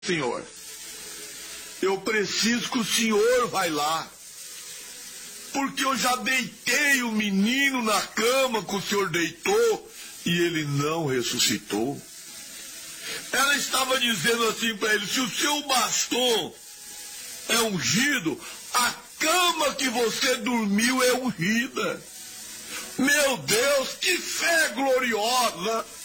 Senhor, eu preciso que o senhor vá lá, porque eu já deitei o menino na cama que o senhor deitou e ele não ressuscitou. Ela estava dizendo assim para ele: se o seu bastão é ungido, a cama que você dormiu é ungida. Meu Deus, que fé gloriosa!